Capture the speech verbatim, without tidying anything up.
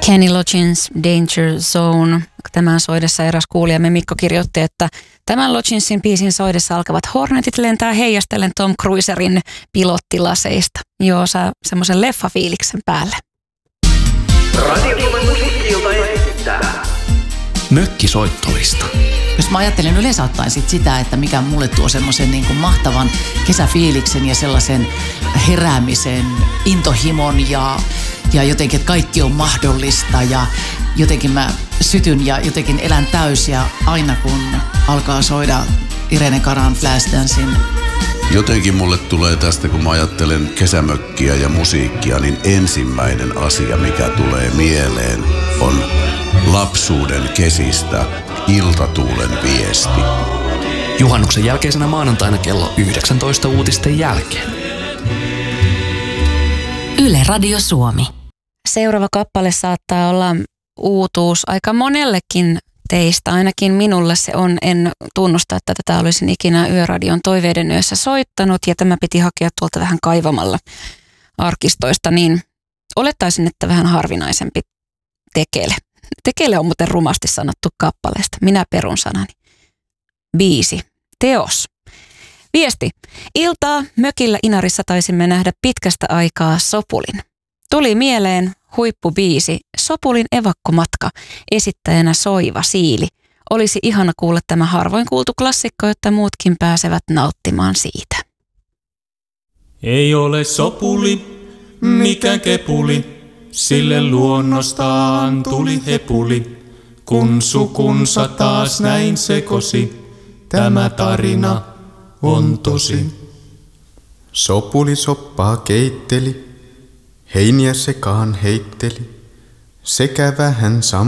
Kenny Loggins Danger Zone. Tämän soidessa eräs kuulijamme Mikko kirjoitti, että tämän Logginsin biisin soidessa alkavat Hornetit lentää heijastellen Tom Cruiserin pilottilaseista. Joo, saa semmoisen leffafiiliksen päälle. Radio Suomen musiikki-ilta esittää Mökkisoittolista. Jos mä ajattelen yleensä ottaen sit sitä, että mikä mulle tuo semmoisen niin kuin mahtavan kesäfiiliksen ja sellaisen heräämisen, intohimon ja, ja jotenkin, että kaikki on mahdollista ja jotenkin mä sytyn ja jotenkin elän täysiä aina kun alkaa soida Irene Caran Flashdance. Jotenkin mulle tulee tästä, kun mä ajattelen kesämökkiä ja musiikkia, niin ensimmäinen asia, mikä tulee mieleen, on lapsuuden kesistä iltatuulen viesti. Juhannuksen jälkeisenä maanantaina kello yhdeksäntoista uutisten jälkeen. Yle Radio Suomi. Seuraava kappale saattaa olla uutuus aika monellekin teistä. Ainakin minulle se on. En tunnusta, että tätä olisin ikinä Yöradion toiveiden yössä soittanut ja tämä piti hakea tuolta vähän kaivamalla arkistoista, niin olettaisin, että vähän harvinaisempi tekele. Tekele on muuten rumasti sanottu kappaleesta. Minä perun sanani. Biisi. Teos. Viesti. Iltaa mökillä Inarissa taisimme nähdä pitkästä aikaa Sopulin. Tuli mieleen huippubiisi Sopulin evakkomatka, esittäjänä Soiva Siili. Olisi ihana kuulla tämä harvoin kuultu klassikko, jotta muutkin pääsevät nauttimaan siitä. Ei ole sopuli, mikä kepuli, sille luonnostaan tuli hepuli. Kun sukunsa taas näin sekosi, tämä tarina on tosi. Sopuli soppaa keitteli, heiniä sekaan heitteli, sekä vähän sam